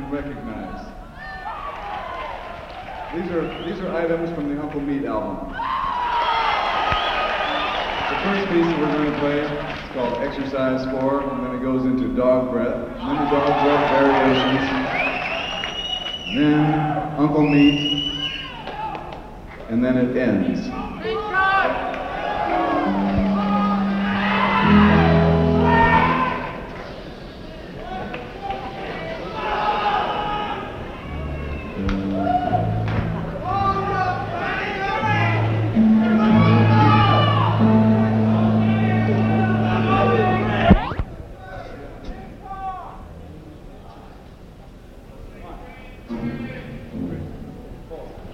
can recognize. These are items from the Uncle Meat album. The first piece that we're going to play is called Exercise 4, and then it goes into Dog Breath, and then the Dog Breath variations, and then Uncle Meat, and then it ends.